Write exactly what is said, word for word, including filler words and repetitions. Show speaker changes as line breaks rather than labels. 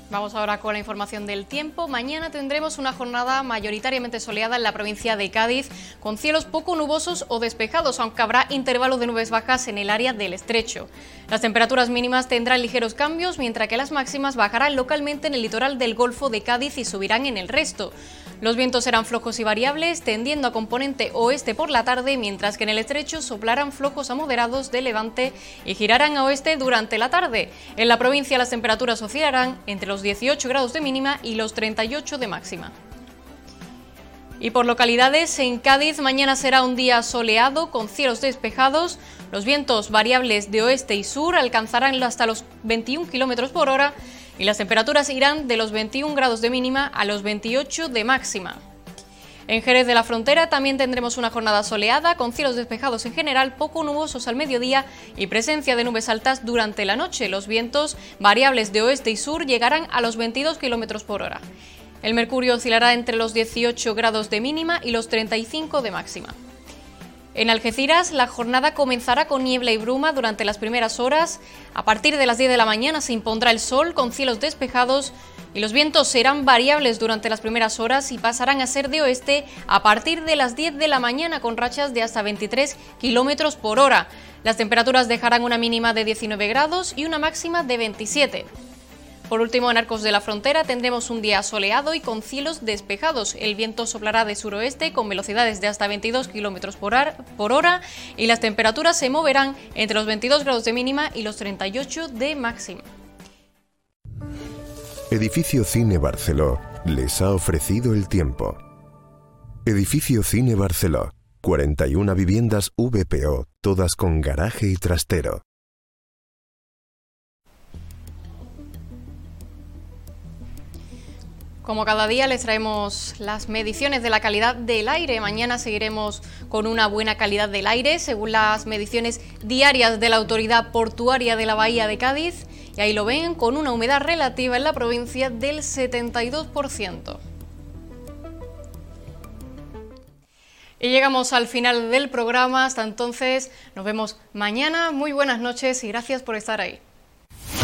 Vamos ahora con la información del tiempo. Mañana tendremos una jornada mayoritariamente soleada en la provincia de Cádiz, con cielos poco nubosos o despejados, aunque habrá intervalos de nubes bajas en el área del estrecho. Las temperaturas mínimas tendrán ligeros cambios, mientras que las máximas bajarán localmente en el litoral del Golfo de Cádiz y subirán en el resto. Los vientos serán flojos y variables, tendiendo a componente oeste por la tarde, mientras que en el estrecho soplarán flojos a moderados de levante y girarán a oeste durante la tarde. En la provincia las temperaturas oscilarán entre los dieciocho grados de mínima y los treinta y ocho de máxima. Y por localidades, en Cádiz mañana será un día soleado con cielos despejados. Los vientos variables de oeste y sur alcanzarán hasta los veintiún kilómetros por hora y las temperaturas irán de los veintiún grados de mínima a los veintiocho de máxima. En Jerez de la Frontera también tendremos una jornada soleada con cielos despejados en general, poco nubosos al mediodía y presencia de nubes altas durante la noche. Los vientos variables de oeste y sur llegarán a los veintidós kilómetros por hora. El mercurio oscilará entre los dieciocho grados de mínima y los treinta y cinco de máxima. En Algeciras, la jornada comenzará con niebla y bruma durante las primeras horas. A partir de las diez de la mañana se impondrá el sol con cielos despejados y los vientos serán variables durante las primeras horas y pasarán a ser de oeste a partir de las diez de la mañana con rachas de hasta veintitrés kilómetros por hora. Las temperaturas dejarán una mínima de diecinueve grados y una máxima de veintisiete. Por último, en Arcos de la Frontera tendremos un día soleado y con cielos despejados. El viento soplará de suroeste con velocidades de hasta veintidós kilómetros por hora y las temperaturas se moverán entre los veintidós grados de mínima y los treinta y ocho de máxima.
Edificio Cine Barceló les ha ofrecido el tiempo. Edificio Cine Barceló, cuarenta y una viviendas V P O, todas con garaje y trastero.
Como cada día les traemos las mediciones de la calidad del aire. Mañana seguiremos con una buena calidad del aire según las mediciones diarias de la Autoridad Portuaria de la Bahía de Cádiz. Y ahí lo ven, con una humedad relativa en la provincia del setenta y dos por ciento. Y llegamos al final del programa. Hasta entonces, nos vemos mañana. Muy buenas noches y gracias por estar ahí.